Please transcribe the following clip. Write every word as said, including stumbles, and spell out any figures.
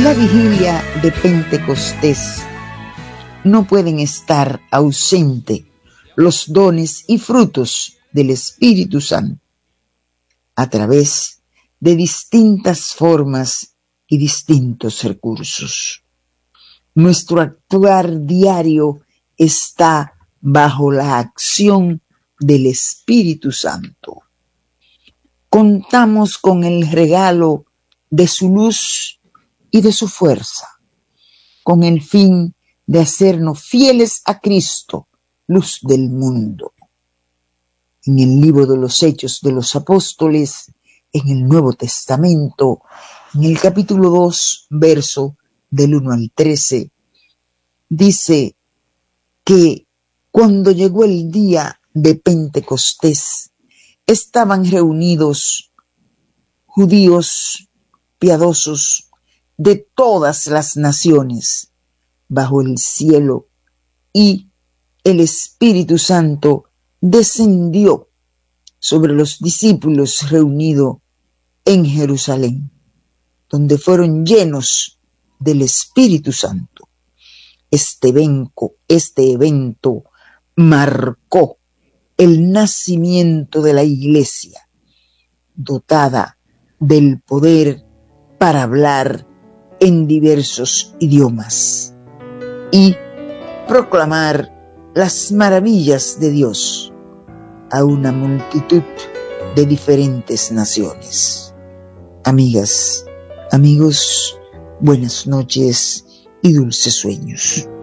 En la vigilia de Pentecostés no pueden estar ausentes los dones y frutos del Espíritu Santo a través de distintas formas y distintos recursos. Nuestro actuar diario está bajo la acción del Espíritu Santo. Contamos con el regalo de su luz y de su fuerza, con el fin de hacernos fieles a Cristo, luz del mundo. En el libro de los Hechos de los Apóstoles, en el Nuevo Testamento, en el capítulo dos, verso del uno al trece, dice que cuando llegó el día de Pentecostés, estaban reunidos judíos piadosos de todas las naciones bajo el cielo, y el Espíritu Santo descendió sobre los discípulos reunidos en Jerusalén, donde fueron llenos del Espíritu Santo. Este evento, este evento marcó el nacimiento de la iglesia, dotada del poder para hablar en diversos idiomas y proclamar las maravillas de Dios a una multitud de diferentes naciones. Amigas, amigos, buenas noches y dulces sueños.